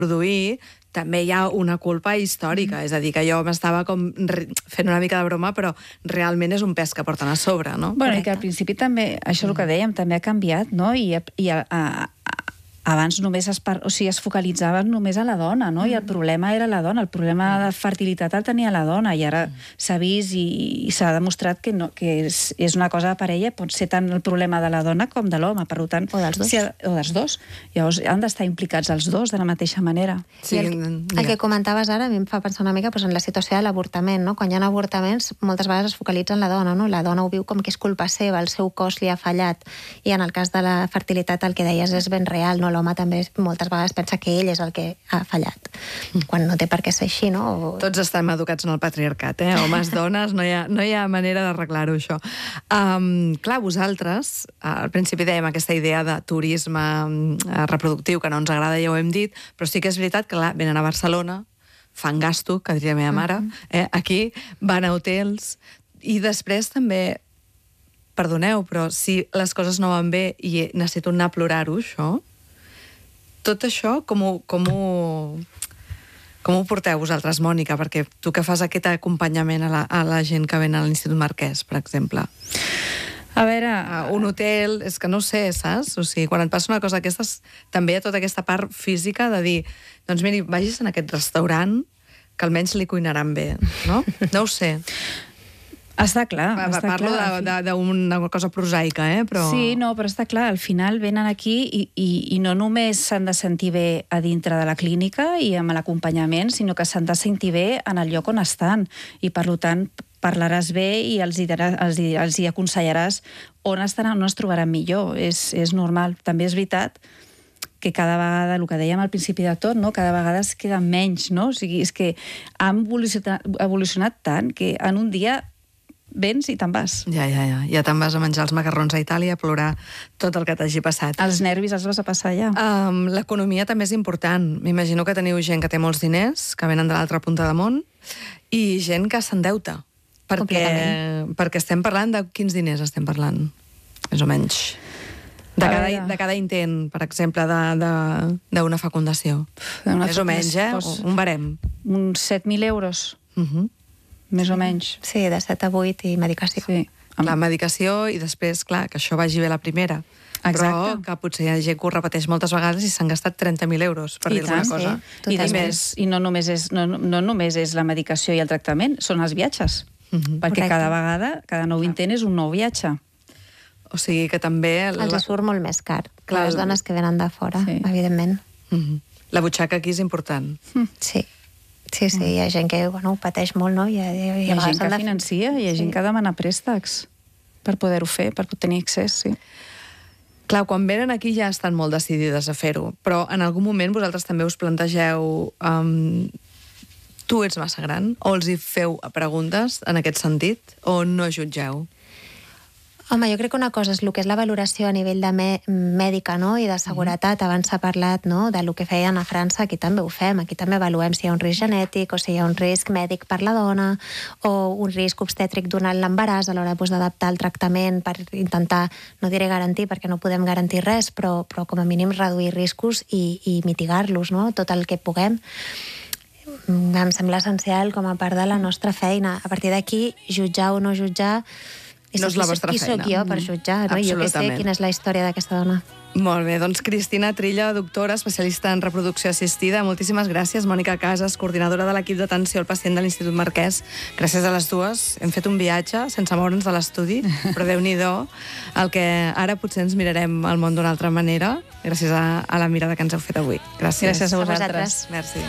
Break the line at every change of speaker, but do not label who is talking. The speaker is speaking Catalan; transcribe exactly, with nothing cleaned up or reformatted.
produir, també hi ha una culpa històrica, mm. és a dir, que jo m'estava com fent una mica de broma, però realment és un pes que porten a sobre, no?
Bueno, i que al principi també, això és el que dèiem, també ha canviat, no? I, i a, a, abans només es, par... o sigui, es focalitzava només a la dona, no? I el problema era la dona, el problema de fertilitat el tenia la dona, i ara s'ha vist i, i s'ha demostrat que, no, que és, és una cosa de parella, pot ser tant el problema de la dona com de l'home, per tant...
O dels dos.
Si ha, o dels dos. Llavors han d'estar implicats els dos de la mateixa manera.
Sí, I el, el que comentaves ara a mi em fa pensar una mica doncs, en la situació de l'avortament, no? Quan hi ha avortaments, moltes vegades es focalitza en la dona, no? La dona ho viu com que és culpa seva, el seu cos li ha fallat, i en el cas de la fertilitat el que deies és ben real, no? L'home també moltes vegades pensa que ell és el que ha fallat, quan no té per què ser així, no? O...
Tots estem educats en el patriarcat, eh? Homes, dones, no hi ha, no hi ha manera d'arreglar-ho, això. Um, clar, vosaltres, al principi dèiem aquesta idea de turisme reproductiu que no ens agrada, ja ho hem dit, però sí que és veritat que clar, venen a Barcelona, fan gasto, que diria la meva mare, eh? Aquí van a hotels, i després també, perdoneu, però si les coses no van bé i necessito anar a plorar-ho, això, tot això, com ho, com ho, com ho porteu vosaltres, Mònica? Perquè tu que fas aquest acompanyament a la, a la gent que ven a l'Institut Marquès, per exemple.
A veure...
Un hotel, és que no sé, saps? O sigui, quan et passa una cosa d'aquestes, també hi ha tota aquesta part física de dir, doncs miri, vagis en aquest restaurant que almenys li cuinaran bé, no? No ho sé.
Està clar.
Pa,
està
parlo d'una cosa prosaica, eh? Però...
Sí, no, però està clar, al final venen aquí i, i, i no només s'han de sentir bé a dintre de la clínica i amb l'acompanyament, sinó que s'han de sentir bé en el lloc on estan. I, per tant, parlaràs bé i els hi, daràs, els hi, els hi aconsellaràs on estaran, on es trobaran millor. És, és normal. També és veritat que cada vegada, el que dèiem al principi de tot, no? Cada vegada es queda menys, no? O sigui, és que han evolucionat, evolucionat tant que en un dia vens i te'n vas.
Ja, ja, ja. Ja te'n vas a menjar els macarrons a Itàlia, a plorar tot el que t'hagi passat.
Els nervis els vas a passar allà.
Um, L'economia també és important. M'imagino que teniu gent que té molts diners, que venen de l'altra punta de món, i gent que s'endeuta. Perquè, perquè estem parlant de quins diners estem parlant, més o menys. De cada, de cada intent, per exemple, d'una fecundació. Més o menys, eh? Un barem.
Uns set mil euros. Uh-huh. Més o menys.
Sí, de set a vuit i medicació. Sí.
La medicació i després, clar, que això vagi bé la primera.
Exacte.
Però que potser hi ha gent que ho repeteix moltes vegades i s'han gastat trenta mil euros, per dir alguna cosa.
Sí, I, més, I no només, és, no, no només és la medicació i el tractament, són els viatges. Uh-huh. Perquè Correcte. cada vegada, cada nou intent és un nou viatge.
O sigui que també...
Els la... surt molt més car. Clar, les dones que venen de fora, sí. evidentment.
Uh-huh. La butxaca aquí és important.
Uh-huh. Sí. Sí, sí, hi ha gent que bueno, ho pateix molt, no? Hi ha, hi ha,
hi ha gent que financia, hi ha sí. gent que demana préstecs per poder-ho fer, per tenir accés, sí.
Clar, quan venen aquí ja estan molt decidides a fer-ho, però en algun moment vosaltres també us plantegeu um, tu ets massa gran? O els hi feu preguntes en aquest sentit? O no jutgeu?
Home, jo crec que una cosa és el que és la valoració a nivell de mèdica, no? I de seguretat. Abans s'ha parlat, no?, de lo que feien a França. Aquí també ho fem. Aquí també avaluem si hi ha un risc genètic o si hi ha un risc mèdic per la dona o un risc obstètric durant l'embaràs a l'hora pues, d'adaptar el tractament per intentar, no diré garantir perquè no podem garantir res, però, però com a mínim reduir riscos i, i mitigar-los, no?, tot el que puguem. Em sembla essencial com a part de la nostra feina. A partir d'aquí, jutjar o no jutjar
no és la vostra
feina. Qui sóc jo per jutjar? No? Jo que sé quina és la història d'aquesta dona.
Molt bé, doncs Cristina Trilla, doctora, especialista en reproducció assistida. Moltíssimes gràcies. Mònica Casas, coordinadora de l'equip d'atenció al pacient de l'Institut Marquès. Gràcies a les dues. Hem fet un viatge sense moure'ns de l'estudi, però Déu-n'hi-do, el que ara potser ens mirarem el món d'una altra manera, gràcies a, a la mirada que ens heu fet avui. Gràcies.
Gràcies a vosaltres.
Merci.